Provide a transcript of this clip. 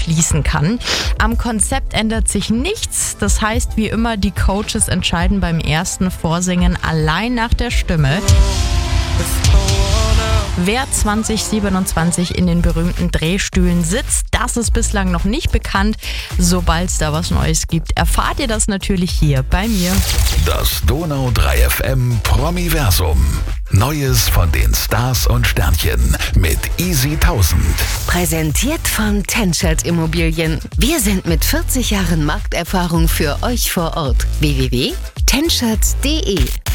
fließen kann. Am Konzept ändert sich nichts. Das heißt, wie immer, die Coaches entscheiden beim ersten Vorsingen allein nach der Stimme. Wer 2027 in den berühmten Drehstühlen sitzt, das ist bislang noch nicht bekannt. Sobald es da was Neues gibt, erfahrt ihr das natürlich hier bei mir. Das Donau 3 FM Promiversum. Neues von den Stars und Sternchen mit Easy 1000. Präsentiert von Tenschert Immobilien. Wir sind mit 40 Jahren Markterfahrung für euch vor Ort. www.tenschert.de